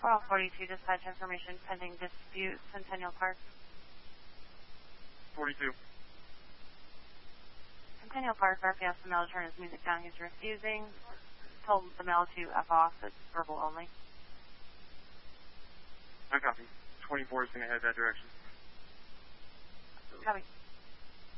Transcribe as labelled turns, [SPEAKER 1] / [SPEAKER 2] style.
[SPEAKER 1] 42, dispatch information pending dispute, Centennial Park.
[SPEAKER 2] 42.
[SPEAKER 1] Centennial Park, RPS, the mail to turn his music down. He's refusing. Told the mail to F off. It's verbal only.
[SPEAKER 2] I copy. 24 is going to head that direction.
[SPEAKER 1] Copy.